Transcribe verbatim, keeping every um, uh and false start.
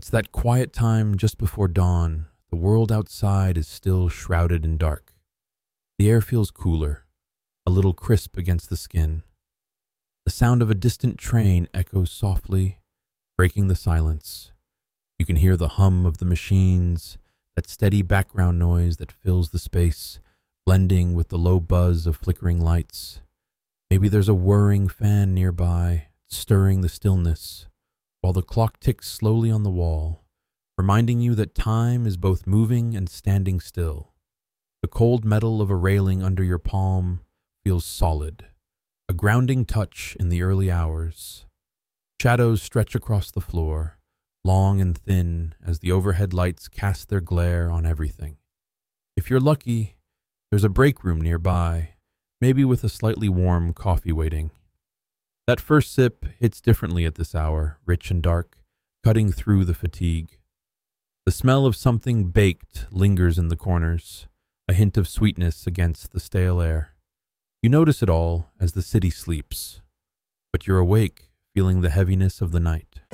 It's that quiet time just before dawn. The world outside is still shrouded in dark. The air feels cooler, a little crisp against the skin. The sound of a distant train echoes softly, breaking the silence. You can hear the hum of the machines, that steady background noise that fills the space, blending with the low buzz of flickering lights. Maybe there's a whirring fan nearby, stirring the stillness, while the clock ticks slowly on the wall, reminding you that time is both moving and standing still. The cold metal of a railing under your palm feels solid, a grounding touch in the early hours. Shadows stretch across the floor, long and thin as the overhead lights cast their glare on everything. If you're lucky, there's a break room nearby, maybe with a slightly warm coffee waiting. That first sip hits differently at this hour, rich and dark, cutting through the fatigue. The smell of something baked lingers in the corners, a hint of sweetness against the stale air. You notice it all as the city sleeps, but you're awake, feeling the heaviness of the night.